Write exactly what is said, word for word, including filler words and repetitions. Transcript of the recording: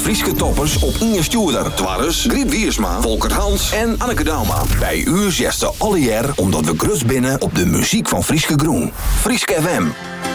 Frieske toppers op Inge Stuurder, Twarres, Griep Wiersma, Volker Hans en Anneke Dauma. Bij u zegt ze alle jaar omdat we grut binnen op de muziek van Frieske Groen. Frieske F M.